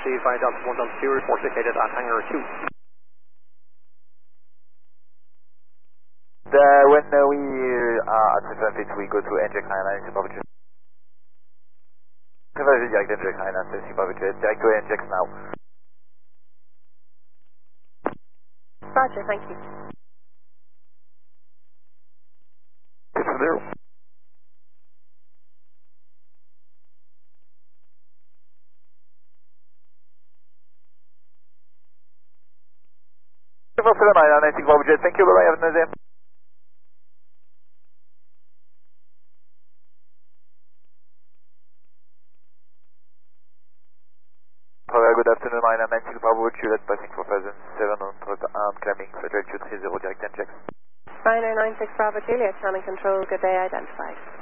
received by Delta 1 Delta 2, report located at hangar 2. When we are at 7 feet, we go to inject 99, Super Jet. Direct inject 99, Super Jet. Direct to inject now. Roger, thank you. Good from there. Super 79, Super Jet. Thank you, bye-bye, have a nice day. Good afternoon, Marina 96 Bravo, Juliet passing 4700 and climbing Federal 230 direct inject. Ryanair 96 Bravo Juliet, command and control, good day identified.